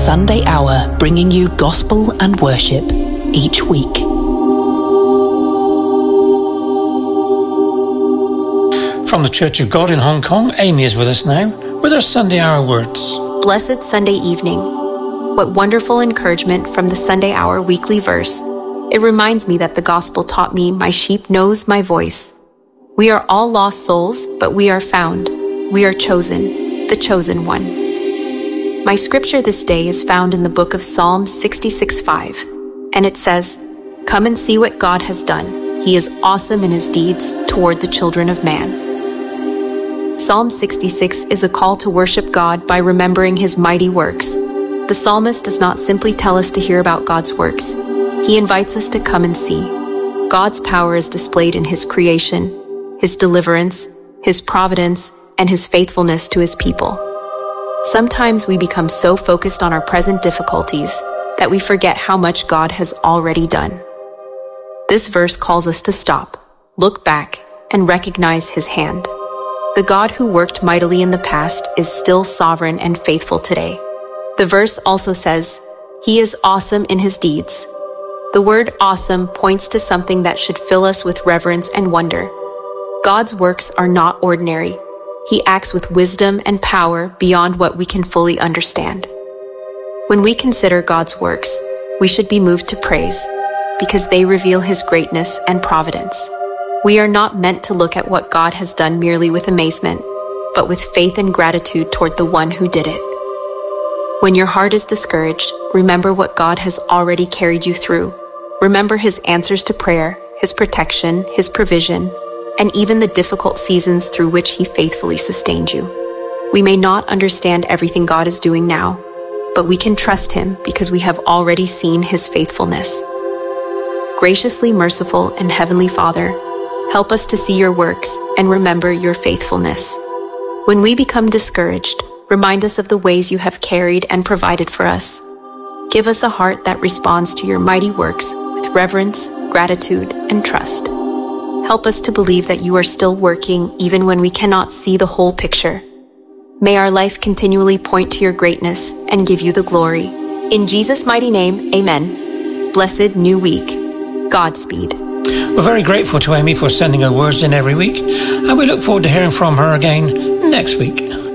Sunday Hour, bringing you gospel and worship each week. From the Church of God in Hong Kong, Amy is with us now with her Sunday Hour words. Blessed Sunday evening. What wonderful encouragement from the Sunday Hour weekly verse. It reminds me that the gospel taught me, my sheep knows my voice. We are all lost souls, but we are found. We are chosen, the chosen one. My scripture this day is found in the book of Psalm 66:5, and it says, "Come and see what God has done. He is awesome in his deeds toward the children of man." Psalm 66 is a call to worship God by remembering his mighty works. The psalmist does not simply tell us to hear about God's works. He invites us to come and see. God's power is displayed in his creation, his deliverance, his providence, and his faithfulness to his people. Sometimes we become so focused on our present difficulties that we forget how much God has already done. This verse calls us to stop, look back, and recognize his hand. The God who worked mightily in the past is still sovereign and faithful today. The verse also says, "He is awesome in his deeds." The word awesome points to something that should fill us with reverence and wonder. God's works are not ordinary. He acts with wisdom and power beyond what we can fully understand. When we consider God's works, we should be moved to praise because they reveal his greatness and providence. We are not meant to look at what God has done merely with amazement, but with faith and gratitude toward the one who did it. When your heart is discouraged, remember what God has already carried you through. Remember his answers to prayer, his protection, his provision, and even the difficult seasons through which he faithfully sustained you. We may not understand everything God is doing now, but we can trust him because we have already seen his faithfulness. Graciously merciful and heavenly Father, help us to see your works and remember your faithfulness. When we become discouraged, remind us of the ways you have carried and provided for us. Give us a heart that responds to your mighty works with reverence, gratitude, and trust. Help us to believe that you are still working even when we cannot see the whole picture. May our life continually point to your greatness and give you the glory. In Jesus' mighty name, amen. Blessed new week. Godspeed. We're very grateful to Amy for sending her words in every week, and we look forward to hearing from her again next week.